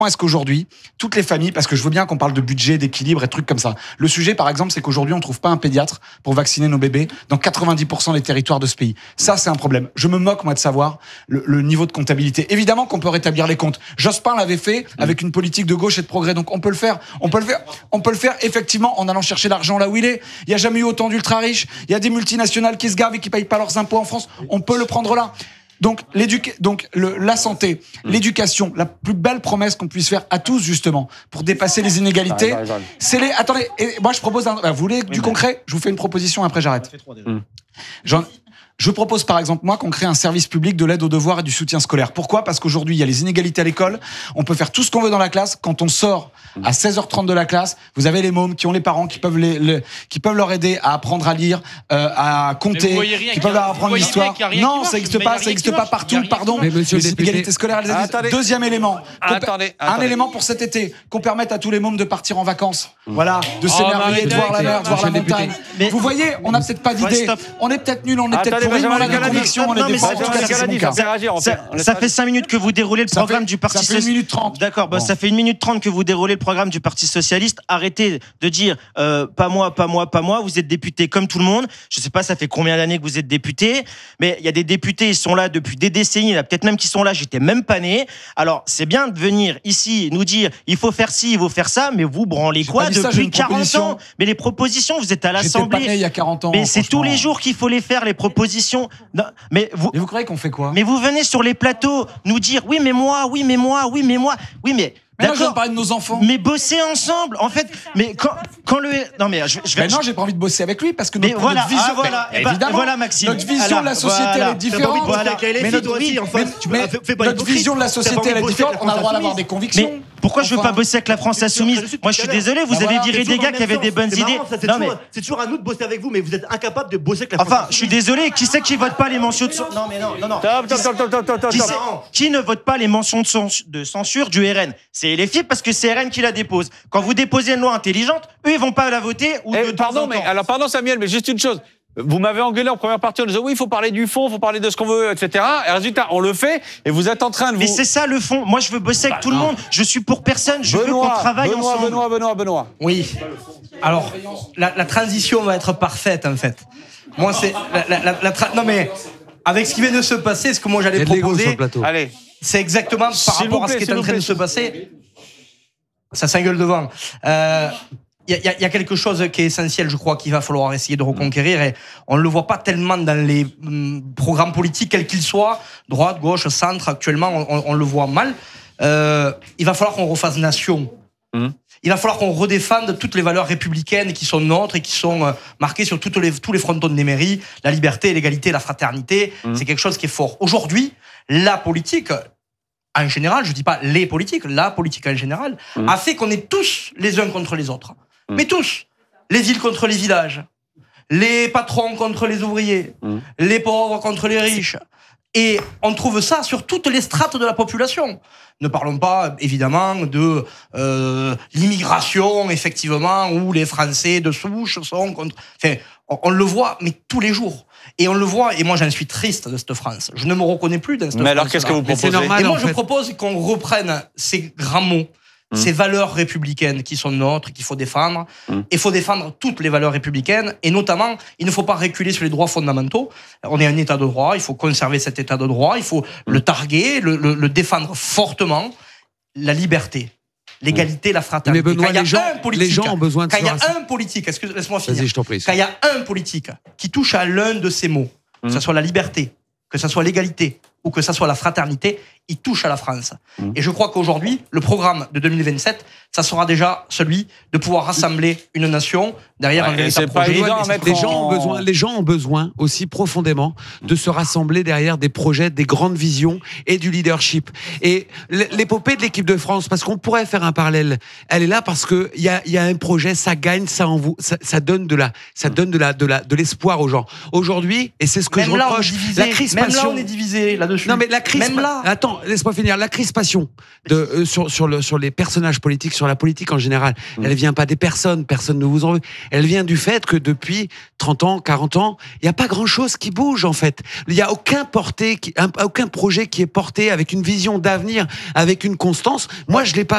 Est-ce qu'aujourd'hui, toutes les familles, parce que je veux bien qu'on parle de budget, d'équilibre et trucs comme ça. Le sujet, par exemple, c'est qu'aujourd'hui, on trouve pas un pédiatre pour vacciner nos bébés dans 90% des territoires de ce pays. Ça, c'est un problème. Je me moque, moi, de savoir le niveau de comptabilité. Évidemment qu'on peut rétablir les comptes. Jospin l'avait fait avec une politique de gauche et de progrès. Donc, on peut le faire. On peut le faire, effectivement, en allant chercher l'argent là où il est. Il n'y a jamais eu autant d'ultra riches. Il y a des multinationales qui se gavent et qui payent pas leurs impôts en France. On peut le prendre là. Donc, la santé, l'éducation, la plus belle promesse qu'on puisse faire à tous, justement, pour dépasser les inégalités, c'est les... Attendez, et moi, je propose vous voulez du concret? Je vous fais une proposition, après j'arrête. Je propose par exemple, moi, qu'on crée un service public de l'aide aux devoirs et du soutien scolaire. Pourquoi ? Parce qu'aujourd'hui, il y a les inégalités à l'école. On peut faire tout ce qu'on veut dans la classe. Quand on sort à 16h30 de la classe, vous avez les mômes qui ont les parents qui peuvent qui peuvent leur aider à apprendre à lire, à compter, qui peuvent leur apprendre l'histoire. Non, ça n'existe pas partout, pardon. Mais monsieur les inégalités scolaires, deuxième élément. Un élément pour cet été, qu'on permette à tous les mômes de partir en vacances. Voilà, de s'émerveiller, de voir la mer, de voir la montagne. Vous voyez, on n'a peut-être pas d'idée. On est peut-être nul, on est peut-être pourri, mais on a des convictions, on est des Ça fait 5 minutes que vous déroulez le programme du Parti Socialiste. Ça fait 1 minute 30. D'accord, ça fait 1 minute 30 que vous déroulez le programme du Parti Socialiste. Arrêtez de dire pas moi, pas moi, pas moi. Vous êtes député comme tout le monde. Je sais pas, ça fait combien d'années que vous êtes député, mais il y a des députés, ils sont là depuis des décennies. Il y en a peut-être même qui sont là, j'étais même pas né. Alors, c'est bien de venir ici nous dire il faut faire ci, il faut faire ça, mais vous branlez quoi depuis 40 ans? Mais les propositions, vous êtes à l'Assemblée. J'étais pas né il y a 40 ans. Mais c'est tous les jours qu'il faut les faire, les propositions. Non, mais vous croyez qu'on fait quoi? Mais vous venez sur les plateaux nous dire oui mais moi, oui mais moi, oui mais moi, oui mais... D'accord. Je veux parler de nos enfants. Mais bosser ensemble, en fait. Mais quand le... Non mais je vais... non, j'ai pas envie de bosser avec lui parce que notre vision... évidemment, voilà Maxime. Notre vision de la société, elle est différente. Mais notre vision de la société, elle est différente. On a le droit d'avoir des convictions. Mais pourquoi je veux pas bosser avec la France Insoumise? Moi, je suis désolé, vous avez viré des gars qui avaient des bonnes idées. C'est toujours à nous de bosser avec vous, mais vous êtes incapable de bosser avec la France. Enfin, je suis désolé, qui c'est qui vote pas les mentions de censure? Non mais non. Qui ne vote pas les mentions de censure du RN? C'est LFI parce que c'est RN qui la dépose. Quand vous déposez une loi intelligente, eux ils vont pas la voter ou Pardon Samuel, mais juste une chose. Vous m'avez engueulé en première partie en disant oui, il faut parler du fond, il faut parler de ce qu'on veut, etc. Et résultat, on le fait et vous êtes en train de Mais c'est ça le fond. Moi, je veux bosser avec tout le monde. Je suis pour personne. Je veux qu'on travaille ensemble. Benoît. Oui. Alors, la transition va être parfaite en fait. Moi, c'est non mais avec ce qui vient de se passer, ce que moi j'allais proposer, c'est exactement par rapport à ce qui est en train de se passer. Ça s'engueule devant. Il y a quelque chose qui est essentiel, je crois, qu'il va falloir essayer de reconquérir, et on ne le voit pas tellement dans les programmes politiques, quels qu'ils soient, droite, gauche, centre, actuellement, on le voit mal. Il va falloir qu'on refasse nation. Il va falloir qu'on redéfende toutes les valeurs républicaines qui sont nôtres et qui sont marquées sur tous les frontons des mairies, la liberté, l'égalité, la fraternité. C'est quelque chose qui est fort. Aujourd'hui, la politique... en général, je dis pas les politiques, la politique en général, a fait qu'on est tous les uns contre les autres. Mais tous. Les villes contre les villages, les patrons contre les ouvriers, les pauvres contre les riches. Et on trouve ça sur toutes les strates de la population. Ne parlons pas, évidemment, de l'immigration, effectivement, où les Français de souche sont contre... Enfin, on le voit, mais tous les jours. Et on le voit, et moi j'en suis triste de cette France. Je ne me reconnais plus dans cette France. Mais alors qu'est-ce que vous proposez? Et moi je propose qu'on reprenne ces grands mots, ces valeurs républicaines qui sont nôtres, qu'il faut défendre. Il faut défendre toutes les valeurs républicaines, et notamment, il ne faut pas reculer sur les droits fondamentaux. On est un état de droit, il faut conserver cet état de droit, il faut le targuer, le défendre fortement. La liberté, l'égalité, la fraternité. Mais Benoît, les gens ont besoin de quand il y a un politique, laisse-moi finir. Vas-y, je t'en prie. Quand il y a un politique qui touche à l'un de ces mots, que ce soit la liberté, que ce soit l'égalité ou que ce soit la fraternité, il touche à la France. Et je crois qu'aujourd'hui, le programme de 2027, ça sera déjà celui de pouvoir rassembler une nation derrière un véritable projet. Les gens ont besoin aussi profondément de se rassembler derrière des projets, des grandes visions et du leadership. Et l'épopée de l'équipe de France, parce qu'on pourrait faire un parallèle, elle est là parce que il y a un projet, ça gagne, ça donne de l'espoir aux gens. Aujourd'hui, et c'est ce que même je reproche, la crispation. Même là, on est divisé là-dessus. Non mais la crispation. Attends, laisse-moi finir. La crispation sur les personnages politiques, sur la politique en général, elle vient pas des personnes. Personne ne vous en veut. Elle vient du fait que depuis 30 ans, 40 ans, il y a pas grand-chose qui bouge en fait. Il y a aucun projet qui est porté avec une vision d'avenir, avec une constance. Moi, je l'ai pas.